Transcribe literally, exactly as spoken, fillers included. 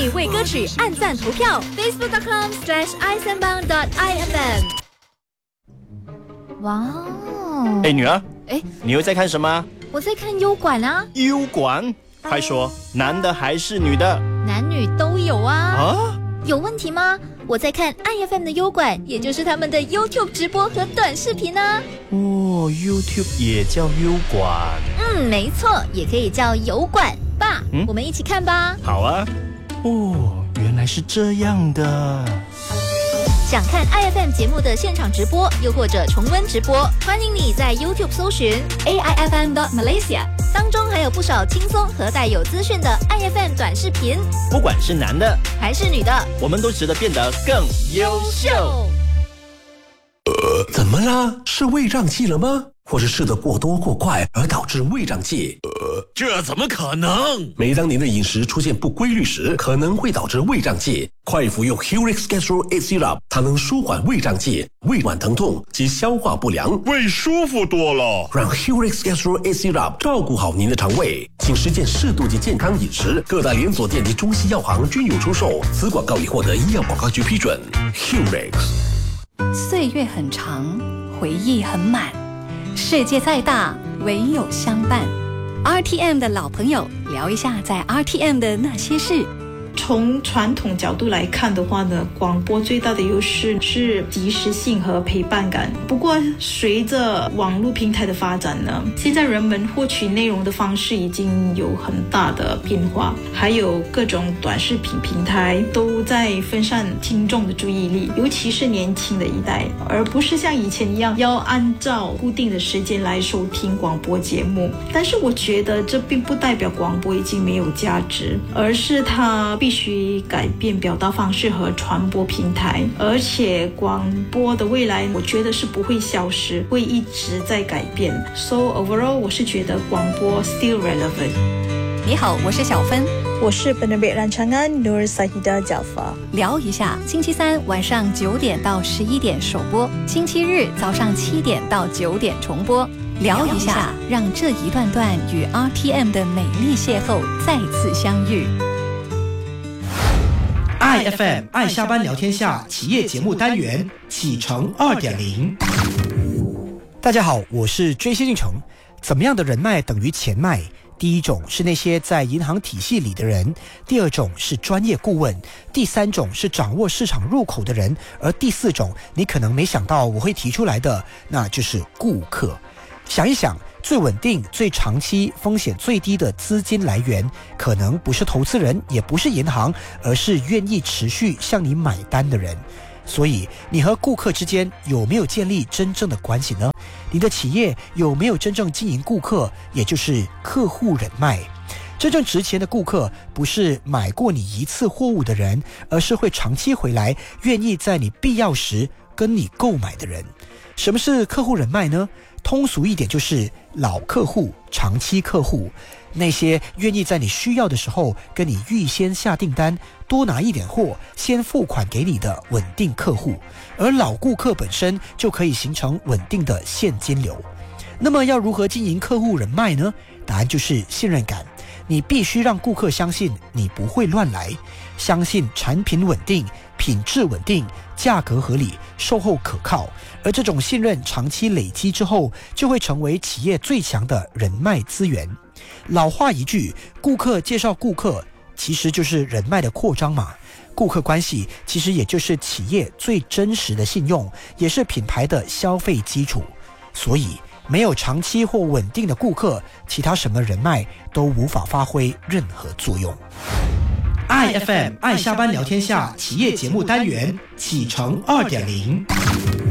续为歌曲按赞投票 ，facebook dot com slash i sembang dot i f m。哇哦！ 哎，女儿， 哎， 你又在看什么？ 我在看优管啊。 优管？快说，男的还是女的？ 男女都有啊。 啊？ 有问题吗？我在看 I F M 的优管，也就是他们的 YouTube 直播和短视频啊。 哦 ，YouTube 也叫优管。 嗯，没错，也可以叫油管。爸，嗯、我们一起看吧。 好啊。哦，原来是这样的。 想看 I F M 节目的现场直播，又或者重温直播，欢迎你在 YouTube 搜寻 A I F M dot Malaysia， 当中还有不少轻松和带有资讯的 I F M 短视频。 不管是男的还是女的， 我们都值得变得更优秀。 呃，怎么了？是胃胀气了吗？或是吃得过多过快而导致胃胀气？ 呃，这怎么可能？ 每当您的饮食出现不规律时，可能会导致胃胀气。快服用 Hurix Gastro eight Syrup， 它能舒缓胃胀气、胃脘疼痛及消化不良， 胃舒服多了。 让 Hurix Gastro eight Syrup 照顾好您的肠胃，请实践适度及健康饮食。各大连锁店及中西药行均有出售。此广告已获得医药广告局批准。Hurix。 岁月很长，回忆很满。世界再大，唯有相伴。R T M 的老朋友，聊一下在 R T M 的那些事。 从传统角度来看的话呢，广播最大的优势是及时性和陪伴感。不过随着网络平台的发展呢，现在人们获取内容的方式已经有很大的变化，还有各种短视频平台都在分散听众的注意力，尤其是年轻的一代，而不是像以前一样要按照固定的时间来收听广播节目。但是我觉得这并不代表广播已经没有价值，而是它必须需改变表达方式和传播平台，而且广播的未来我觉得是不会消失，会一直在改变。 So overall 我是觉得广播 still relevant。 你好，我是小芬， 我是 Penerbit Rancangan Nur Sahidah Jaafar。 聊一下，星期三晚上九点到十一点首播，星期日早上七点到九点重播。聊一下，让这一段段与 R T M 的美丽邂逅再次相遇。 I F M 爱下班聊天下企业节目单元启程 二点零。 大家好，我是追星进城。怎么样的人脉等于钱脉？第一种是那些在银行体系里的人，第二种是专业顾问，第三种是掌握市场入口的人，而第四种你可能没想到我会提出来的，那就是顾客。想一想，最稳定、最长期、风险最低的资金来源，可能不是投资人，也不是银行，而是愿意持续向你买单的人。所以，你和顾客之间有没有建立真正的关系呢？你的企业有没有真正经营顾客，也就是客户人脉？真正值钱的顾客，不是买过你一次货物的人，而是会长期回来，愿意在你必要时跟你购买的人。什么是客户人脉呢？通俗一点就是老客户、长期客户，那些愿意在你需要的时候跟你预先下订单，多拿一点货，先付款给你的稳定客户。而老顾客本身就可以形成稳定的现金流。那么要如何经营客户人脉呢？答案就是信任感。你必须让顾客相信你不会乱来，相信产品稳定、品质稳定、价格合理、售后可靠。而这种信任长期累积之后，就会成为企业最强的人脉资源。老话一句，顾客介绍顾客，其实就是人脉的扩张嘛。顾客关系其实也就是企业最真实的信用，也是品牌的消费基础。所以没有长期或稳定的顾客，其他什么人脉都无法发挥任何作用。I F M 爱下班聊天下企业节目单元启程 二点零。